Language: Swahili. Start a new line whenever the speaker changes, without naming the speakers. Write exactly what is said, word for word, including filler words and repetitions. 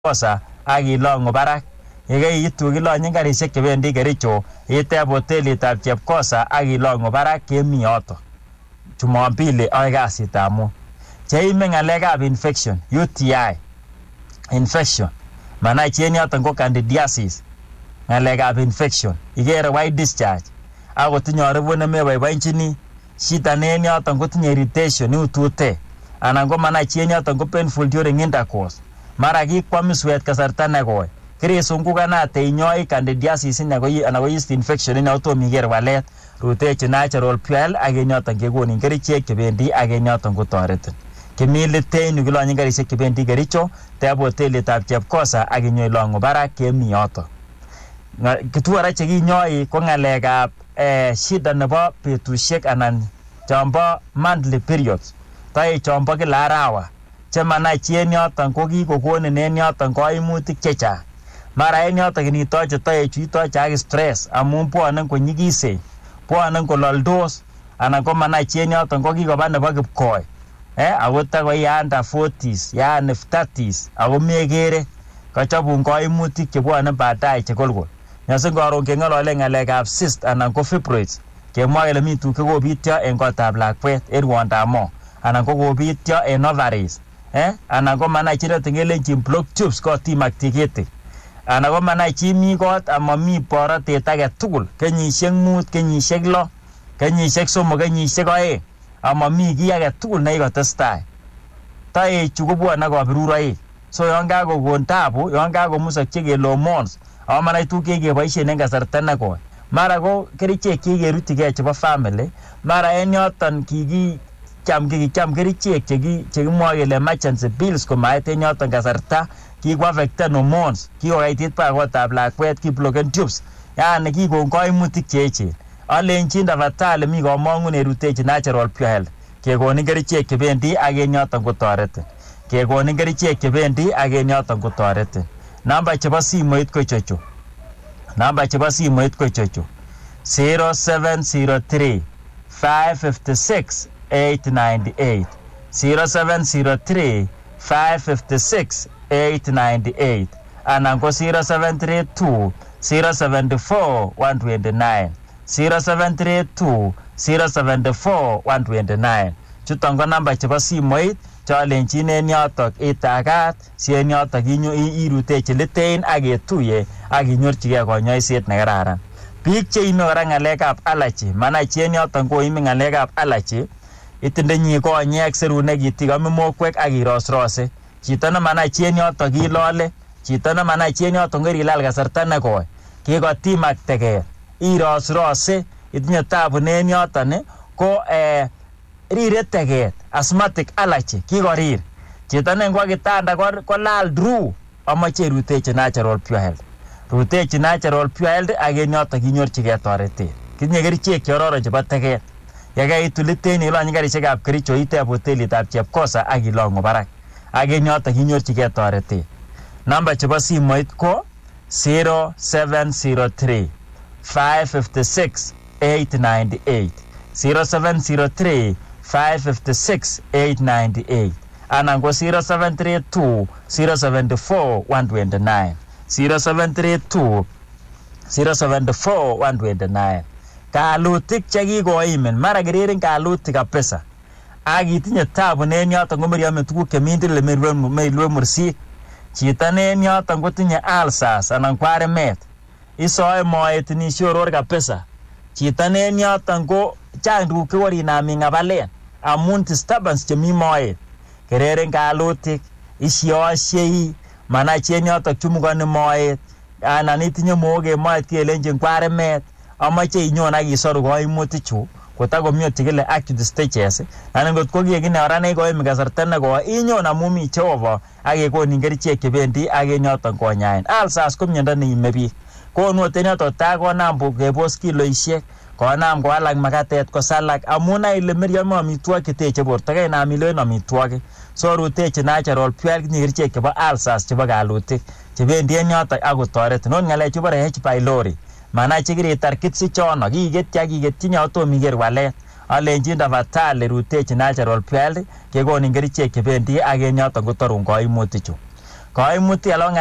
Chepkosa ak ilongu barak. Yekeitu kilonye karisiek chebendi Kericho, iteb hotelitab Chepkosa ak ilongu barak kemi yoto. Jumapili akoi kasitab mut. Cheime ng'alekab infection, U T I infection. Manai chien yoton ko candidiasis. Ng'alekab infection. Ikere white discharge. Ako tinye harufu nemeboiboenchini. Shida nen yoton kotinye irritation, iutute. Anan ko manai chien yoton ko painful during intercourse. Mara kikwam swet kasarta nekoi. Kirisungukanate inyoi candidiasis ine ko anan ko yeast infection ine otom iker walet. Rutechi natural fuel ak enyoton kekonin kerichek chebendi ak enyoton kotoretin. Kimilitein yu kilonye karisiek chebendi Kericho, teb hotelitab Chepkosa ak inyo ilongu barak kemi yoto. Kituara chekinyoi ko ng'alekab eh, shida nebo betusiek anan chombo monthly periods. Toi chombo kila arawa. Chemanai chien yoton ko kikokonin en yoton koimutik chechang. Mara en yoton kinitoche toechu itoche ak stress amun bwone konyigisen. Bwone kololdos anan ko manai chien yoton ko kikoba nebo kipkoi. Eh, ako tako yanda forties, yani thirties, ako mekere kachobun koimutik chebwone baadaye chekolkol. Nyasin koron keng'olole ng'alekab cyst anan ko fibroids. Kemwa kele mi tuguk chekobityo en kotab lakwet en rwondab mo anan ko kobityo en ovaries. Eh, anan ko manai chi netingelenjin block tubes kotim ak tikitik. Anan ko manai chi mi kot ama mi borotet age tugul kenyisiek mut, kenyisiek lo, kenyisiek somok, kenyisiek oeng. Ama mi kiy age tugul nekikotestai. Toechu kobwone kobiruroik. So yon kakokon tabu, yon kakomusokyi kele hormones, ako manai tuguk chekeboisien en kasarta nekoi. Mara ko kerichek chekikerutchigei chebo family, mara en yoton kikicham kikicham kerichek chekimwoe kele emergency pills komait en yoton kasarta kikoaffecten hormones, kikokaitit baka kotab lakwet, kiblocken tubes, yani kikon koimutik cheechen. Alenjin tafadhali mi komong'unet rutechi natural pure health. Kekonin kerichek chebendi ak en yoton kotoretin. Kekonin kerichek chebendi ak en yoton kotoretin. Namba chebo simoit ko ichechu. Namba chebo simoit ko ichechu. zero seven zero three five five six eight nine eight. zero seven zero three five five six eight nine eight. Anan ko zero seven three two zero seven four one two nine. zero seven three two zero seven four one two nine. Chuton ko namba chebo simoit cholenjin en yotok itagat si en yotok inyo irutechi litein ak etuye ak inyorchigei konyoiset nekararan. Biik cheime kora ng'alekab allergy, manai chi en yoton koime ng'alekab allergy, itindenyi konyek, serunek, itik, ame mokwek ak irosrose. Chito nemanai chi en yotok ilole, chito nemanai chi en yoton kerilal kasarta nekoi, kikotimak teket, irosrose, itinye tabu en yoton ko eh, rire teket, asthmatic allergy, kikorir. Chito nengwa kitanda kolal drew, amache rutechi natural pure health. Rutechi natural pure health ak en yotok kinyorchigei toretet. Kitinye kerichek chororo chebo teket. Yekeitu litein ilonye karisiekab Kericho iteb hotelitab Chepkosa ak ilong'u barak. Ak en yotok kinyorchigei toretet. Namba chebo simoit ko zero seven zero three five five six eight nine eight. zero seven zero three five five six eight nine eight. Anan ko zero seven three two zero seven four one two nine. zero seven three two zero seven four one two nine. Kalutik chekikoimin, mara kiririn kalutik kabisa. Ak itinye tabu en yoton komeriame tuguk chemindile meilwe mursik. Chito en yoton kotinye ulcers anan ko arimet. Isoe moet inishoror kabisa. Chito en yoton ko chang tuguk chekorinam ing'abalen amun disturbance chemi moet. Kereren kalutik, ishioshei, manai chi en yoton chumukoni moet, anan itinye mook en moet kelenjin ko arimet, amache inyon ak isoru koimutik chu kotakomi ot chekile acute stages. Anan ngot ko kiekine kora nekoimin kasarta nekoi inyon amun mi Jehova ak kekonin kerichek chebendi ak en yoton konyain. Ulcers ko miondo neime biik. Konu ot en yoton ta konam kebos kiloisiek, konam kowalak makatet kosalak amun ai ile meriame amitwogik cheteche borto kenam ilewen amitwogik. So rutechi natural pure health kitinye kerichek chebo ulcers chebo kalutik chebendi en yoton ak kotoretin. Ot ng'alek chebo H. pylori manai chekiritar kisichono kiketyi ak kiketyi otom iker walet. Alenjin tafadhali rutechi natural pure health kekonin kerichek chebendi ak en yoton kotorun koimutik chu. Koimutik alak